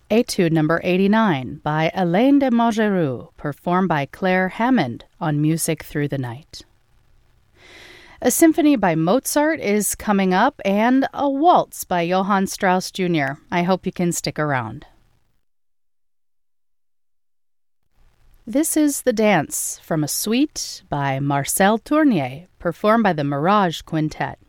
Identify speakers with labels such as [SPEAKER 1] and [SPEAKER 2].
[SPEAKER 1] Etude number 89 by Alain de Montgeroux, performed by Claire Hammond on Music Through the Night. A symphony by Mozart is coming up, and a waltz by Johann Strauss Jr. I hope you can stick around. This is The Dance from a Suite by Marcel Tournier, performed by the Mirage Quintet.